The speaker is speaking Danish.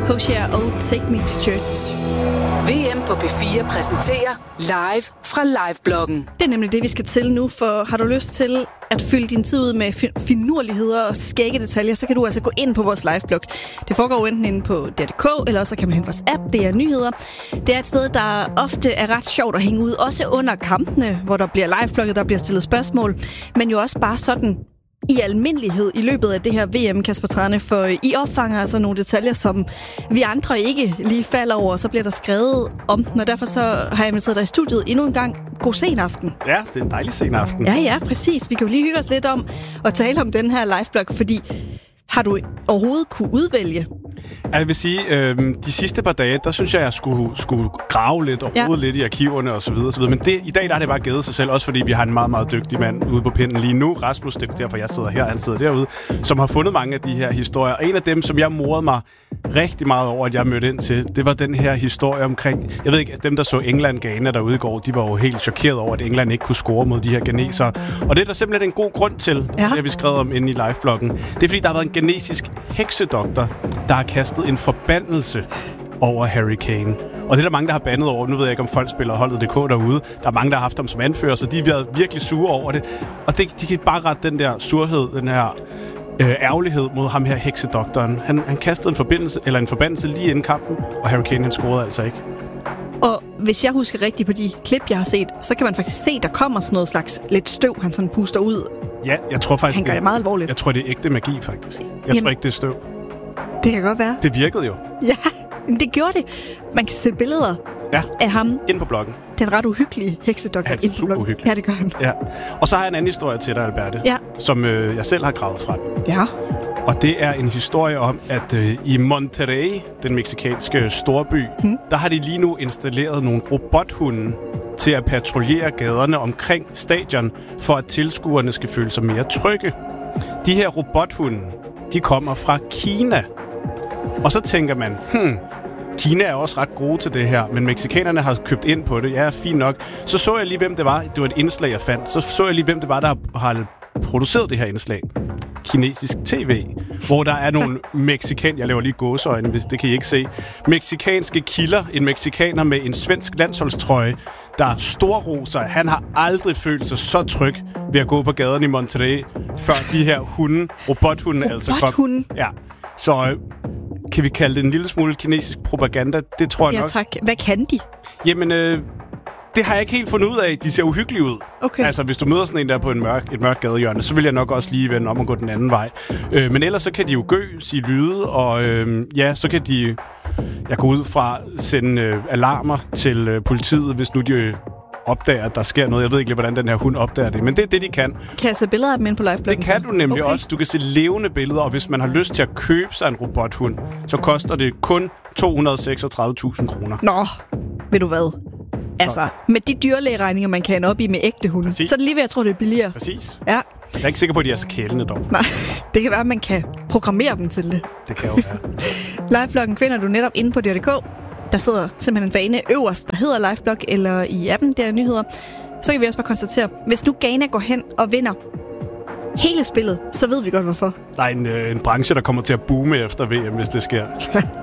Hosier og Take Me to Church. VM på P4 præsenterer live fra Livebloggen. Det er nemlig det, vi skal til nu, for har du lyst til at fylde din tid ud med finurligheder og skægge detaljer, så kan du altså gå ind på vores liveblog. Det foregår enten inde på DR.dk, eller så kan man hente vores app, det er nyheder. Det er et sted, der ofte er ret sjovt at hænge ud, også under kampene, hvor der bliver liveblogget, der bliver stillet spørgsmål, men jo også bare sådan i almindelighed i løbet af det her VM, Kasper Trane, for I opfanger altså nogle detaljer, som vi andre ikke lige falder over, så bliver der skrevet om den, og derfor så har jeg inviteret dig i studiet endnu en gang. God sen aften. Ja, det er en dejlig sen aften. Ja, præcis. Vi kan jo lige hygge os lidt om at tale om den her liveblog, fordi har du overhovedet kunne udvælge? Jeg vil sige, de sidste par dage, der synes jeg skulle grave lidt og rode lidt i arkiverne og så videre. Men i dag der er det bare givet sig selv, også fordi vi har en meget, meget dygtig mand ude på pinden lige nu. Rasmus, det er derfor jeg sidder her, han sidder derude, som har fundet mange af de her historier. Og en af dem, som jeg morede mig rigtig meget over, at jeg mødte ind til, det var den her historie omkring, jeg ved ikke, dem der så England-Ghana derude i går, de var jo helt chokeret over, at England ikke kunne score mod de her ghanesere. Og det er der simpelthen en god grund til, det har vi skrevet om inde i livebloggen. Det er fordi, der har været en ghanesisk heksedoktor, der har kastet en forbandelse over Harry Kane. Og det er der mange, der har bandet over. Nu ved jeg ikke, om folk spiller holdet.dk derude. Der er mange, der har haft ham som anfører, så de har været virkelig sure over det. Og de kan bare rette den der surhed, den her ærgerlighed mod ham her heksedoktoren. Han kastede en forbandelse lige inden kampen, og Harry Kane han scorede altså ikke. Og hvis jeg husker rigtigt på de klip, jeg har set, så kan man faktisk se, der kommer sådan noget slags lidt støv, han sådan puster ud. Ja, jeg tror faktisk... Han gør det meget alvorligt. Jeg tror, det er ægte magi, faktisk. Jeg tror ikke, det er støv. Det kan godt være. Det virkede jo. Ja, men det gjorde det. Man kan se billeder af ham. Ind på bloggen. Den ret uhyggelige heksedoktor. Ja, super uhyggelig. Ja, det gør han. Ja. Og så har jeg en anden historie til dig, Alberte. Ja. Som jeg selv har gravet frem. Ja. Og det er en historie om, at i Monterrey, den mexikanske storby, der har de lige nu installeret nogle robothunde til at patruljere gaderne omkring stadion, for at tilskuerne skal føle sig mere trygge. De her robothunde, de kommer fra Kina. Og så tænker man, Kina er også ret gode til det her, men mexikanerne har købt ind på det. Ja, fint nok. Så jeg lige, hvem det var. Det var et indslag, jeg fandt. Så jeg lige, hvem det var, der har produceret det her indslag. Kinesisk tv, hvor der er nogle jeg laver lige gåseøjne, hvis det kan I ikke se, mexikanske kilder, en mexikaner med en svensk landsholdstrøje, der storroser. Han har aldrig følt sig så tryg ved at gå på gaderne i Monterrey, før de her robothunde altså kom. Ja. Så kan vi kalde det en lille smule kinesisk propaganda? Det tror jeg nok. Ja, tak. Hvad kan de? Jamen, det har jeg ikke helt fundet ud af. De ser uhyggelige ud. Okay. Altså, hvis du møder sådan en der på et mørkt gadehjørne, så vil jeg nok også lige vende om og gå den anden vej. Men ellers så kan de jo sige lyde, og så kan de... Jeg går ud fra sende alarmer til politiet, hvis nu de opdager, at der sker noget. Jeg ved ikke lige, hvordan den her hund opdager det, men det er det, de kan. Kan jeg se billeder af dem ind på livebloggen? Det kan du nemlig også. Du kan se levende billeder, og hvis man har lyst til at købe sig en robothund, så koster det kun 236.000 kroner. Nå, ved du hvad? Altså, med de dyrlægeregninger, man kan ende op i med ægte hunde, så er det lige ved, jeg tror, det er billigere. Præcis. Ja. Jeg er ikke sikker på, at de er så kælende dog. Nej, det kan være, at man kan programmere dem til det. Det kan jo være. Livebloggen finder du netop inde på DR.dk. Der sidder simpelthen en fane øverst, der hedder Liveblog, eller i appen, der er nyheder. Så kan vi også bare konstatere, hvis nu Ghana går hen og vinder hele spillet, så ved vi godt, hvorfor. Der er en branche, der kommer til at boome efter VM, hvis det sker.